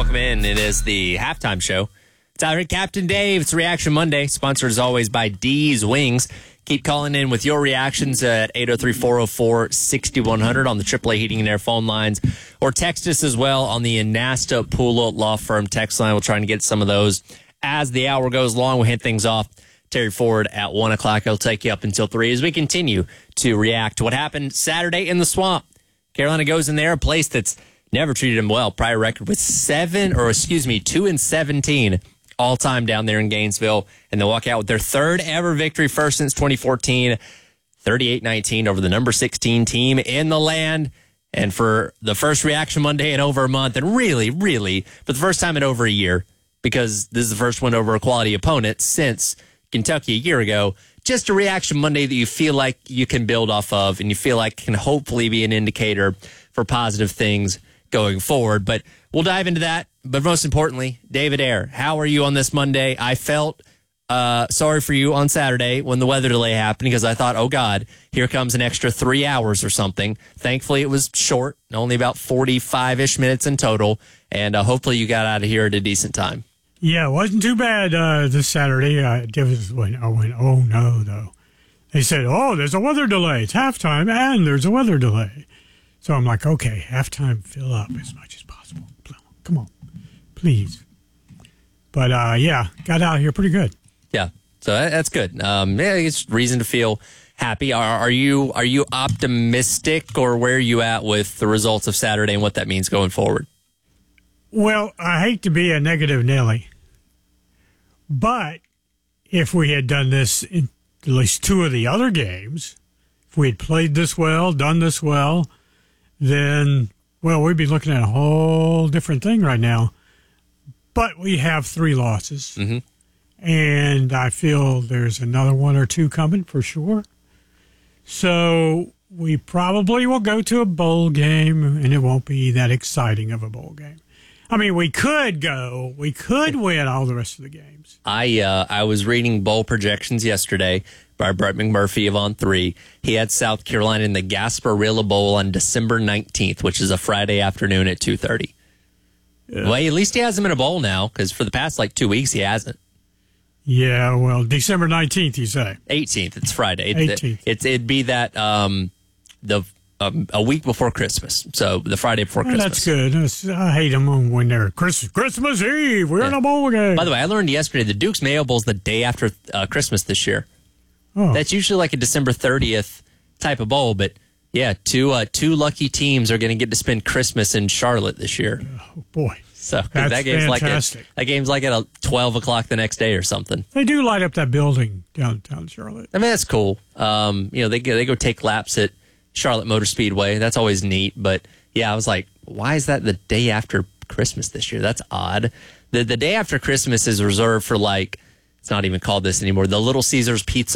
welcome in. It is the halftime show. It's out here, Captain Dave. It's Reaction Monday, sponsored as always by D's Wings. Keep calling in with your reactions at 803-404-6100 on the AAA Heating and Air phone lines, or text us as well on the Anasta Pula Law Firm text line. We'll try and get some of those as the hour goes along. We'll hit things off. Terry Ford at 1 o'clock. He'll take you up until 3 as we continue to react to what happened Saturday in the Swamp. Carolina goes in there, a place that's never treated them well. Prior record with 2-17 all-time down there in Gainesville. And they walk out with their third ever victory, first since 2014, 38-19 over the number 16 team in the land. And for the first Reaction Monday in over a month, and really, for the first time in over a year, because this is the first one over a quality opponent since Kentucky a year ago, just a Reaction Monday that you feel like you can build off of and you feel like can hopefully be an indicator for positive things going forward. But we'll dive into that. But most importantly, David Ayer, how are you on this Monday? I felt sorry for you on Saturday when the weather delay happened because I thought, oh, God, here comes an extra 3 hours or something. Thankfully, it was short, only about 45-ish minutes in total, and hopefully you got out of here at a decent time. Yeah, it wasn't too bad this Saturday. I went, oh, no, though. They said, oh, there's a weather delay. It's halftime, and there's a weather delay. So I'm like, okay, halftime, fill up as much as possible. Come on, please. But, yeah, got out here pretty good. Yeah, so that's good. Yeah, it's reason to feel happy. Are you optimistic, or where are you at with the results of Saturday and what that means going forward? Well, I hate to be a negative Nelly, but if we had done this in at least 2 of the other games, if we had played this well, done this well, then, well, we'd be looking at a whole different thing right now. But we have 3 losses, and I feel there's another 1 or 2 coming for sure. So we probably will go to a bowl game, and it won't be that exciting of a bowl game. I mean, we could win all the rest of the games. I was reading bowl projections yesterday by Brett McMurphy of On3. He had South Carolina in the Gasparilla Bowl on December 19th, which is a Friday afternoon at 2:30. Yeah. Well, at least he has them in a bowl now, because for the past, 2 weeks, he hasn't. Yeah, well, December 19th, you say? 18th, it's Friday. 18th. It'd be that a week before Christmas, so the Friday before Christmas. That's good. I hate them when they're Christmas Eve. We're in a bowl game. By the way, I learned yesterday the Duke's Mayo Bowl is the day after Christmas this year. Oh. That's usually like a December 30th type of bowl, but yeah, two lucky teams are going to get to spend Christmas in Charlotte this year. Oh boy! So that's that game's fantastic. That game's like at 12 o'clock the next day or something. They do light up that building downtown Charlotte. I mean, that's cool. They go take laps at Charlotte Motor Speedway. That's always neat. But yeah, I was like, why is that the day after Christmas this year? That's odd. The day after Christmas is reserved for it's not even called this anymore, the Little Caesars Pizza